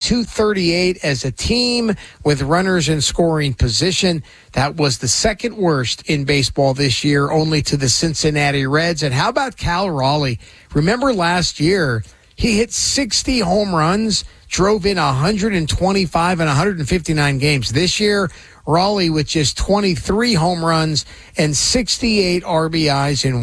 238 as a team with runners in scoring position. That was the second worst in baseball this year, only to the Cincinnati Reds. And how about Cal Raleigh? Remember last year, he hit 60 home runs, drove in 125 and 159 games. This year, Raleigh with just 23 home runs and 68 RBIs in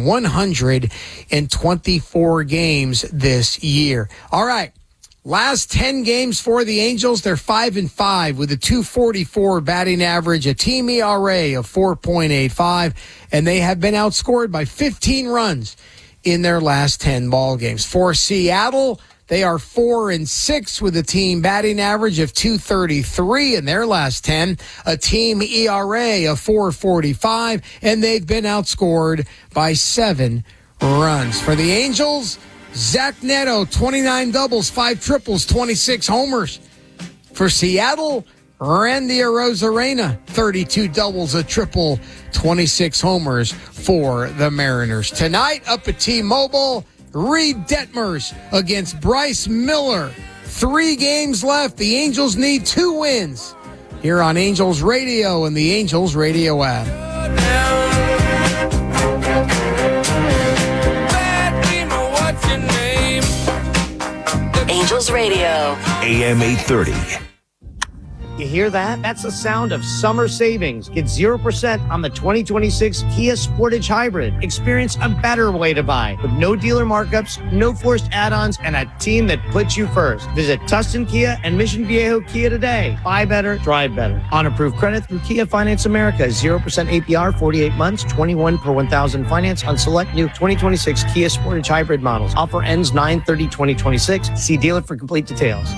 124 games this year. All right. Last 10 games for the Angels, they're 5-5 with a 244 batting average, a team ERA of 4.85, and they have been outscored by 15 runs in their last 10 ball games. For Seattle, they are 4-6 with a team batting average of 233 in their last 10, a team ERA of 4.45, and they've been outscored by 7 runs. For the Angels, Zach Neto, 29 doubles, 5 triples, 26 homers. For Seattle, Randy Arozarena, 32 doubles, a triple, 26 homers for the Mariners. Tonight, up at T-Mobile, Reed Detmers against Bryce Miller. 3 games left. The Angels need 2 wins. Here on Angels Radio and the Angels Radio app. Angels Radio. AM 830. You hear that? That's the sound of summer savings. Get 0% on the 2026 Kia Sportage Hybrid. Experience a better way to buy with no dealer markups, no forced add-ons, and a team that puts you first. Visit Tustin Kia and Mission Viejo Kia today. Buy better, drive better. On approved credit through Kia Finance America. 0% APR, 48 months, 21 per 1,000 finance on select new 2026 Kia Sportage Hybrid models. Offer ends 9/30/2026. See dealer for complete details.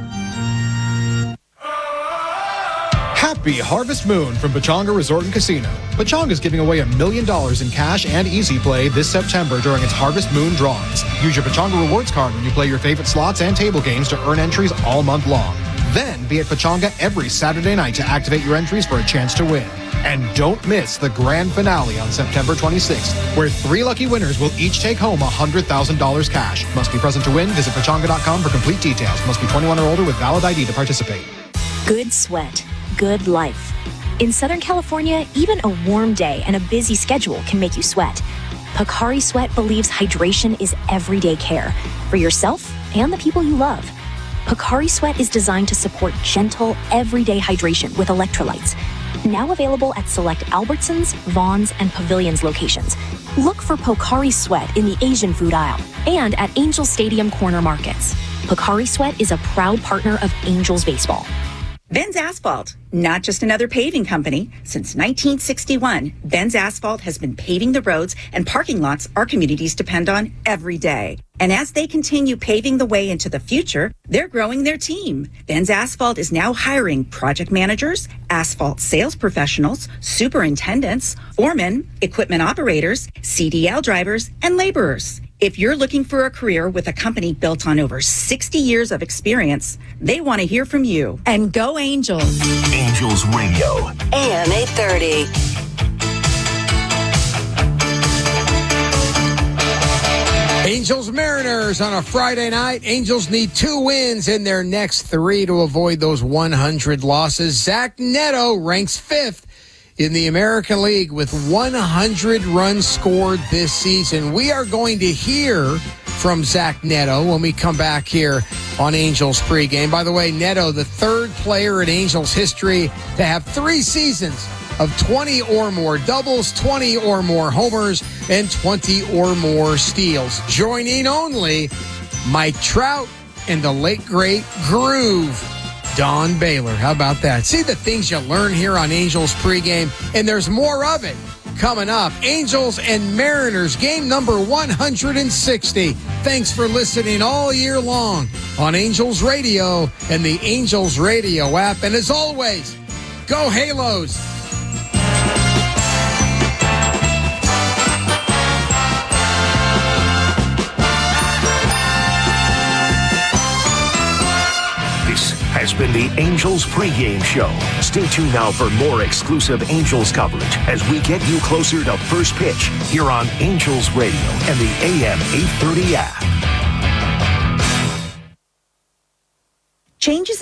Happy Harvest Moon from Pechanga Resort and Casino. Pechanga is giving away $1 million in cash and easy play this September during its Harvest Moon drawings. Use your Pechanga Rewards card when you play your favorite slots and table games to earn entries all month long. Then be at Pechanga every Saturday night to activate your entries for a chance to win. And don't miss the grand finale on September 26th, where 3 lucky winners will each take home $100,000 cash. Must be present to win. Visit Pechanga.com for complete details. Must be 21 or older with valid ID to participate. Good sweat. Good life. In Southern California, even a warm day and a busy schedule can make you sweat. Pocari Sweat believes hydration is everyday care for yourself and the people you love. Pocari Sweat is designed to support gentle, everyday hydration with electrolytes. Now available at select Albertsons, Vons, and Pavilions locations. Look for Pocari Sweat in the Asian food aisle and at Angel Stadium corner markets. Pocari Sweat is a proud partner of Angels Baseball. Benz Asphalt, not just another paving company. Since 1961, Benz Asphalt has been paving the roads and parking lots our communities depend on every day. And as they continue paving the way into the future, they're growing their team. Benz Asphalt is now hiring project managers, asphalt sales professionals, superintendents, foremen, equipment operators, CDL drivers, and laborers. If you're looking for a career with a company built on over 60 years of experience, they want to hear from you. And go Angels. Angels Radio. AM 830. Angels Mariners on a Friday night. Angels need 2 wins in their next 3 to avoid those 100 losses. Zach Neto ranks 5th in the American League with 100 runs scored this season. We are going to hear from Zach Neto when we come back here on Angels pregame. By the way, Neto, the 3rd player in Angels history to have 3 seasons of 20 or more doubles, 20 or more homers, and 20 or more steals. Joining only Mike Trout and the late, great Groove, Don Baylor. How about that? See the things you learn here on Angels pregame, and there's more of it coming up. Angels and Mariners, game number 160. Thanks for listening all year long on Angels Radio and the Angels Radio app. And as always, go Halos! Has been the Angels pregame show. Stay tuned now for more exclusive Angels coverage as we get you closer to first pitch here on Angels Radio and the AM 830 app. Changes